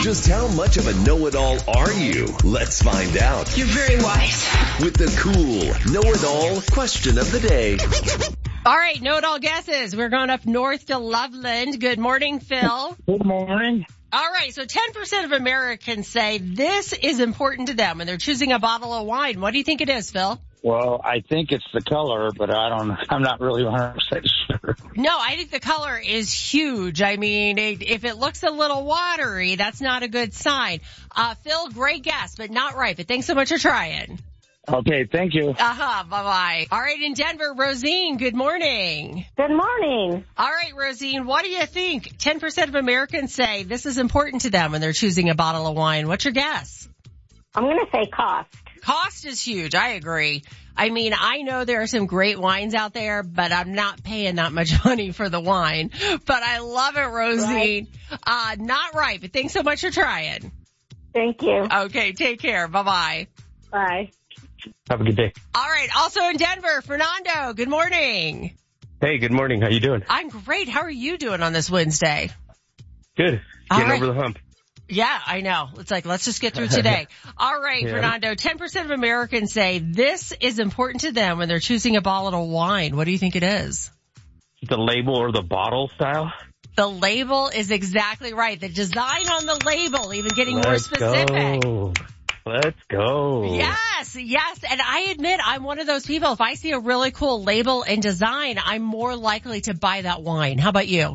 Just how much of a know-it-all are you? Let's find out. You're very wise. With the cool know-it-all question of the day. All right, know-it-all guesses. We're going up north to Loveland. Good morning, Phil. Good morning. All right, so 10% of Americans say this is important to them when they're choosing a bottle of wine. What do you think it is, Phil? Well, I think it's the color, but I'm not really 100% sure. No, I think the color is huge. I mean, if it looks a little watery, that's not a good sign. Phil, great guess, but not right. But thanks so much for trying. Okay, thank you. Bye-bye. All right, in Denver, Rosine, good morning. Good morning. All right, Rosine, what do you think? 10% of Americans say this is important to them when they're choosing a bottle of wine. What's your guess? I'm going to say cost. Cost is huge. I agree. I mean, I know there are some great wines out there, but I'm not paying that much money for the wine. But I love it, Rosine. Right. Not right, but thanks so much for trying. Thank you. Okay, take care. Bye-bye. Bye. Have a good day. All right, also in Denver, Fernando, good morning. Hey, good morning. How you doing? I'm great. How are you doing on this Wednesday? Good. Getting over the hump. Yeah, I know. It's like, let's just get through today. All right, yeah. Fernando, 10% of Americans say this is important to them when they're choosing a bottle of wine. What do you think it is? The label or the bottle style? The label is exactly right. The design on the label, even getting more specific. Let's go. Yes. And I admit I'm one of those people. If I see a really cool label and design, I'm more likely to buy that wine. How about you?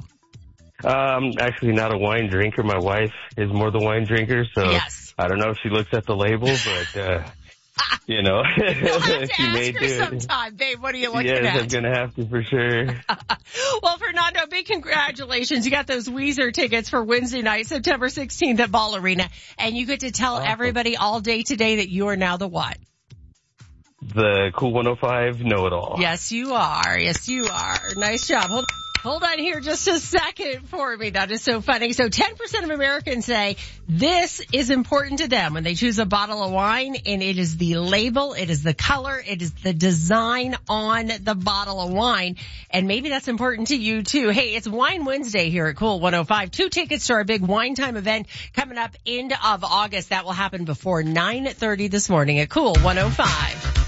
I'm actually not a wine drinker. My wife is more the wine drinker, so yes. I don't know if she looks at the label, but, you know, you'll have to she ask may her do sometime. Babe, what are you looking at? at? Yes, I'm going to have to for sure. Well, Fernando, big congratulations. You got those Weezer tickets for Wednesday night, September 16th at Ball Arena, and you get to tell everybody all day today that you are now the what? The Cool 105 know-it-all. Yes, you are. Yes, you are. Nice job. Hold on here just a second for me. That is so funny. So 10% of Americans say this is important to them when they choose a bottle of wine, and it is the label, it is the color, it is the design on the bottle of wine. And maybe that's important to you too. Hey, it's Wine Wednesday here at Cool 105. 2 tickets to our big Wine Time event coming up end of August. That will happen before 9:30 this morning at Cool 105.